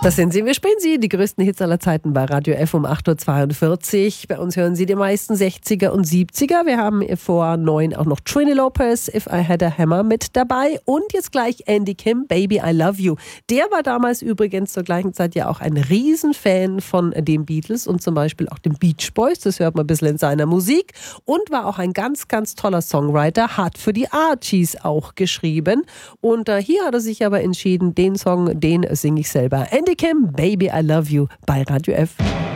Das sind sie, wir spielen sie, die größten Hits aller Zeiten bei Radio F um 8.42 Uhr. Bei uns hören Sie die meisten 60er und 70er. Wir haben vor 9 auch noch Trini Lopez, If I Had a Hammer mit dabei. Und jetzt gleich Andy Kim, Baby I Love You. Der war damals übrigens zur gleichen Zeit ja auch ein Riesenfan von den Beatles und zum Beispiel auch den Beach Boys. Das hört man ein bisschen in seiner Musik. Und war auch ein ganz, ganz toller Songwriter, hat für die Archies auch geschrieben. Und hier hat er sich aber entschieden, den Song, den singe ich selber. Andy Kim, Baby I Love You bei Radio F.